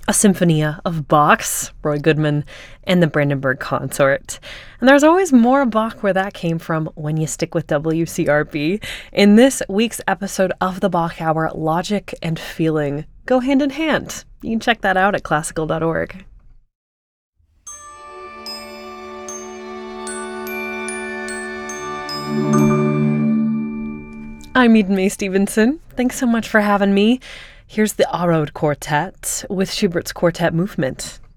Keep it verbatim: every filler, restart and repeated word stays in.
a Symphonia of Bach's, Roy Goodman, and the Brandenburg Consort. And there's always more Bach where that came from when you stick with W C R B. In this week's episode of the Bach Hour, logic and feeling go hand in hand. You can check that out at classical dot org. I'm Eden Mae Stevenson. Thanks so much for having me. Here's the Arod Quartet with Schubert's Quartet Movement.